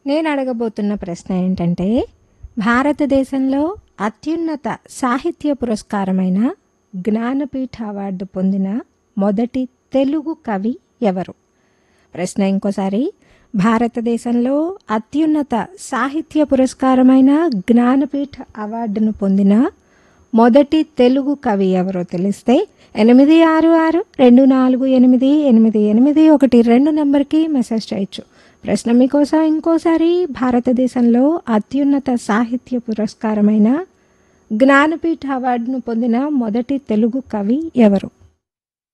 నేను అడగబోతున్న ప్రశ్న ఏంటంటే, భారతదేశంలో అత్యున్నత సాహిత్య పురస్కారమైన జ్ఞానపీఠ అవార్డు పొందిన మొదటి తెలుగు కవి ఎవరు? ప్రశ్న ఇంకోసారి, భారతదేశంలో అత్యున్నత సాహిత్య పురస్కారమైన జ్ఞానపీఠ అవార్డును పొందిన మొదటి తెలుగు కవి ఎవరో తెలిస్తే 8662488812 నంబర్కి మెసేజ్ చేయొచ్చు. ప్రశ్న మీకోసం ఇంకోసారి, భారతదేశంలో అత్యున్నత సాహిత్య పురస్కారమైన జ్ఞానపీఠ అవార్డును పొందిన మొదటి తెలుగు కవి ఎవరు?